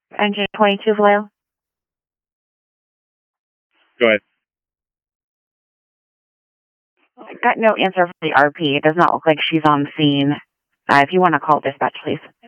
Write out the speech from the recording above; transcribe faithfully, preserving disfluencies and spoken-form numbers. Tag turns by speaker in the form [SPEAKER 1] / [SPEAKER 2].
[SPEAKER 1] Engine twenty-two, Vallejo.
[SPEAKER 2] Go ahead.
[SPEAKER 1] I got no answer for the R P. It does not look like she's on scene. Uh, if you want to call dispatch, please.